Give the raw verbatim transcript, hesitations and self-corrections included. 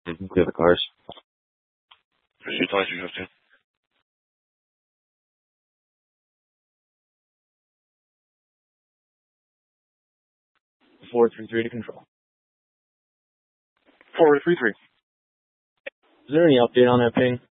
Mm-hmm. Clear the cars. Pursuit twenty-three fifteen. four three three to control. four three three. Is there any update on that ping?